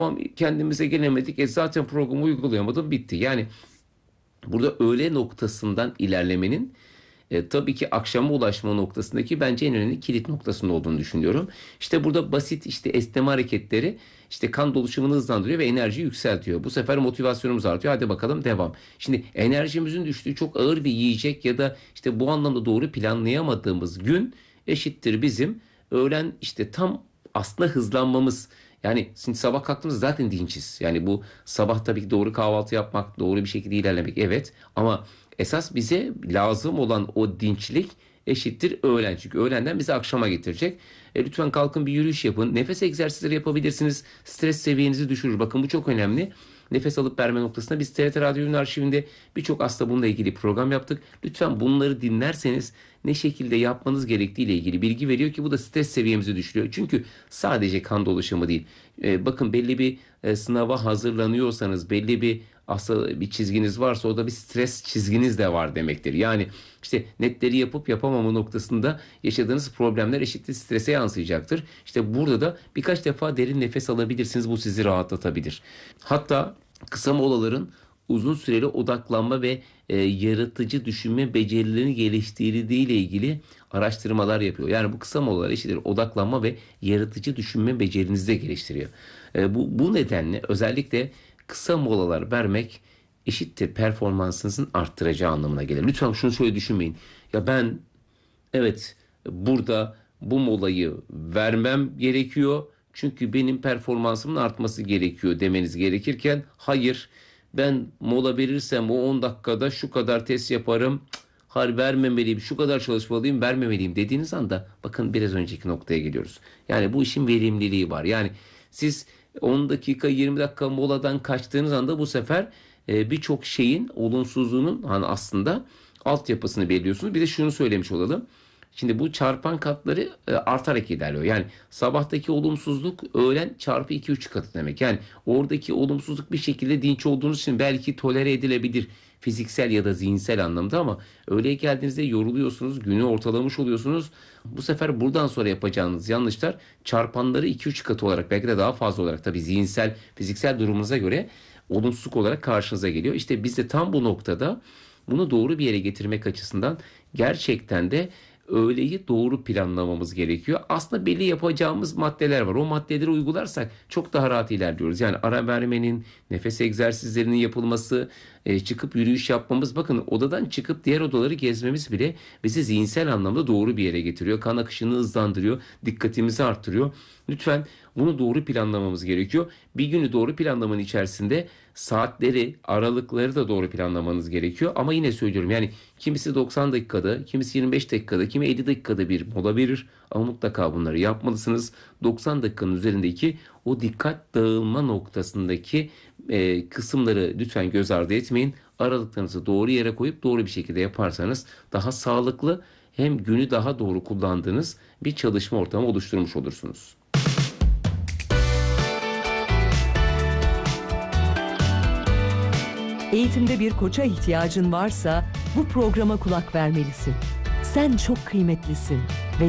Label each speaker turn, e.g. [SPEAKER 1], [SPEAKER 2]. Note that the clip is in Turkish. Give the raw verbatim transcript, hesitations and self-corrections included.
[SPEAKER 1] Tamam, kendimize gelemedik. E zaten programı uygulayamadım, bitti. Yani burada öğle noktasından ilerlemenin e, tabii ki akşama ulaşma noktasındaki bence en önemli kilit noktasında olduğunu düşünüyorum. İşte burada basit işte esneme hareketleri işte kan dolaşımını hızlandırıyor ve enerjiyi yükseltiyor. Bu sefer motivasyonumuz artıyor. Hadi bakalım, devam. Şimdi enerjimizin düştüğü çok ağır bir yiyecek ya da işte bu anlamda doğru planlayamadığımız gün eşittir bizim öğlen işte tam aslında hızlanmamız. Yani şimdi sabah kalktığımızda zaten dinçiz. Yani bu sabah tabii ki doğru kahvaltı yapmak, doğru bir şekilde ilerlemek, evet. Ama esas bize lazım olan o dinçlik eşittir öğlen. Çünkü öğlenden bizi akşama getirecek. E, lütfen kalkın, bir yürüyüş yapın. Nefes egzersizleri yapabilirsiniz. Stres seviyenizi düşürür. Bakın, bu çok önemli. Nefes alıp verme noktasında biz T R T Radyo'nun arşivinde birçok aslında bununla ilgili program yaptık. Lütfen bunları dinlerseniz ne şekilde yapmanız gerektiği ile ilgili bilgi veriyor ki bu da stres seviyemizi düşürüyor. Çünkü sadece kan dolaşımı değil. Ee, bakın, belli bir e, sınava hazırlanıyorsanız, belli bir aslında bir çizginiz varsa o da bir stres çizginiz de var demektir. Yani işte netleri yapıp yapamama noktasında yaşadığınız problemler eşittir strese yansıyacaktır. İşte burada da birkaç defa derin nefes alabilirsiniz. Bu sizi rahatlatabilir. Hatta kısa molaların uzun süreli odaklanma ve e, yaratıcı düşünme becerilerini geliştirdiği ile ilgili araştırmalar yapıyor. Yani bu kısa molalar eşittir odaklanma ve yaratıcı düşünme becerinizi de geliştiriyor. E, bu, bu nedenle özellikle kısa molalar vermek eşittir performansınızın arttıracağı anlamına gelir. Lütfen şunu şöyle düşünmeyin. Ya ben, evet, burada bu molayı vermem gerekiyor çünkü benim performansımın artması gerekiyor demeniz gerekirken, hayır, ben mola verirsem o on dakikada şu kadar test yaparım, hayır vermemeliyim, şu kadar çalışmalıyım, vermemeliyim dediğiniz anda bakın biraz önceki noktaya geliyoruz. Yani bu işin verimliliği var. Yani siz on dakika yirmi dakika moladan kaçtığınız anda bu sefer e, birçok şeyin olumsuzluğunun hani aslında altyapısını belirliyorsunuz. Bir de şunu söylemiş olalım. Şimdi bu çarpan katları e, artarak ilerliyor. Yani sabahtaki olumsuzluk öğlen çarpı iki üç katı demek. Yani oradaki olumsuzluk bir şekilde dinç olduğunuz için belki tolere edilebilir fiziksel ya da zihinsel anlamda, ama öğleye geldiğinizde yoruluyorsunuz, günü ortalamış oluyorsunuz. Bu sefer buradan sonra yapacağınız yanlışlar çarpanları iki üç katı olarak, belki de daha fazla olarak, tabii zihinsel, fiziksel durumunuza göre olumsuzluk olarak karşınıza geliyor. İşte biz de tam bu noktada bunu doğru bir yere getirmek açısından gerçekten de öğleyi doğru planlamamız gerekiyor. Aslında belli yapacağımız maddeler var. O maddeleri uygularsak çok daha rahat ilerliyoruz. Yani ara vermenin, nefes egzersizlerinin yapılması, e, çıkıp yürüyüş yapmamız, bakın odadan çıkıp diğer odaları gezmemiz bile bizi zihinsel anlamda doğru bir yere getiriyor. Kan akışını hızlandırıyor, dikkatimizi arttırıyor. Lütfen bunu doğru planlamamız gerekiyor. Bir günü doğru planlamanın içerisinde saatleri, aralıkları da doğru planlamanız gerekiyor. Ama yine söylüyorum, yani kimisi doksan dakikada, kimisi yirmi beş dakikada, kimi elli dakikada bir mola verir. Ama mutlaka bunları yapmalısınız. doksan dakikanın üzerindeki o dikkat dağılma noktasındaki e, kısımları lütfen göz ardı etmeyin. Aralıklarınızı doğru yere koyup doğru bir şekilde yaparsanız daha sağlıklı, hem günü daha doğru kullandığınız bir çalışma ortamı oluşturmuş olursunuz.
[SPEAKER 2] Eğitimde bir koça ihtiyacın varsa bu programa kulak vermelisin. Sen çok kıymetlisin.